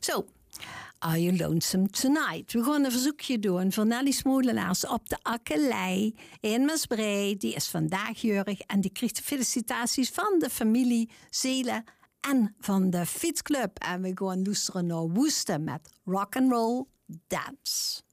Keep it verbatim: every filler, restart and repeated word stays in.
Zo, Are You Lonesome Tonight? We gaan een verzoekje doen voor Nelly Smolenaars op de Akkelei in Maasbree. Die is vandaag jarig en die krijgt de felicitaties van de familie Zelen en van de fietsclub. En we gaan luisteren naar Woeste met Rock and Roll Dance.